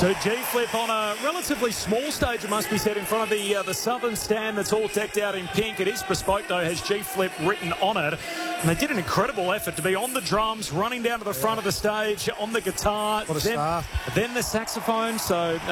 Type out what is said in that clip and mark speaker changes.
Speaker 1: So G-Flip on a relatively small stage, it must be said, in front of the southern stand that's all decked out in pink. It is bespoke, though, has G-Flip written on it. And they did an incredible effort to be on the drums, running down to the front of the stage, on the guitar,
Speaker 2: What a start.
Speaker 1: then the saxophone. So